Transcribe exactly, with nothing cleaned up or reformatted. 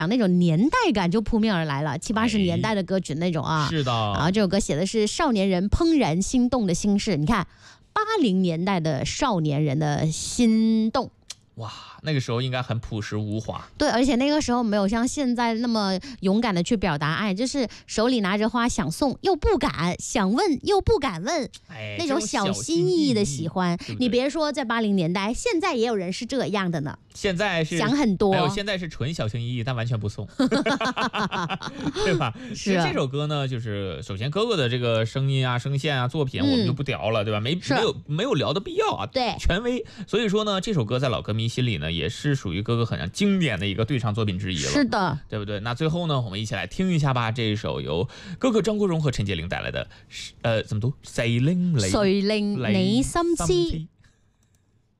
那种年代感就扑面而来了，七八十年代的歌曲那种啊。 是的。 然后这首歌写的是少年人怦然心动的心事，你看八零年代的少年人的心动。 哇，那个时候应该很朴实无华。 对，而且那个时候没有像现在那么勇敢的去表达爱，就是手里拿着花想送又不敢，想问又不敢问， 哎， 那种小心翼翼的喜欢。 对对， 你别说在八零年代，现在也有人是这样的呢。 现在是想很多， 还有现在是纯小心翼翼，但完全不送，对吧？ 是、 啊。其实这首歌呢，就是首先哥哥的这个声音啊、声线啊、作品，我们就不聊了，嗯、对吧？没没有没有聊的必要啊， 对， 权威。所以说呢，这首歌在老歌迷心里呢，也是属于哥哥很经典的一个对唱作品之一了。 是的， 对不对？那最后呢，我们一起来听一下吧，这一首由哥哥张国荣和陈洁灵带来的，呃，怎么读？谁令你谁令你心知？